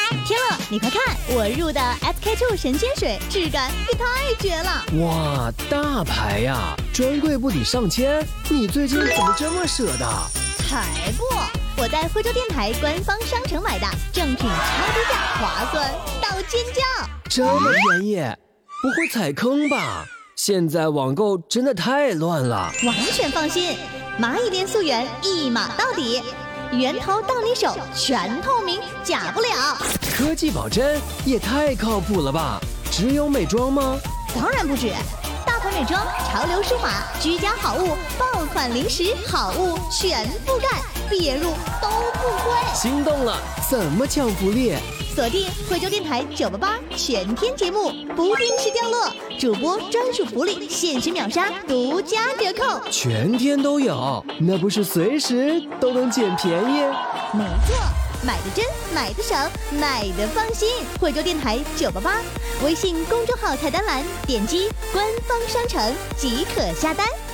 天乐，你快看，我入的 SK2 神仙水，质感也太绝了！ 哇，大牌呀，专柜不抵上千，你最近怎么这么舍得？ 才不！我在惠州电台官方商城买的，正品超低价，划算到尖叫！ 这么便宜，不会踩坑吧？现在网购真的太乱了。 完全放心，蚂蚁链溯源一码到底，源头到你手，全透明，假不了。 科技保真也太靠谱了吧？只有美妆吗？ 当然不止，大牌美妆、潮流舒码、居家好物、爆款零食好物全覆盖，别入都不亏。 心动了，怎么抢福利？ 锁定惠州电台988全天节目，不定时掉落，主播专属福利，限时秒杀，独家折扣， 全天都有，那不是随时都能捡便宜？ 没错，买的真，买的省，买的放心。惠州电台988，微信公众号菜单栏点击官方商城即可下单。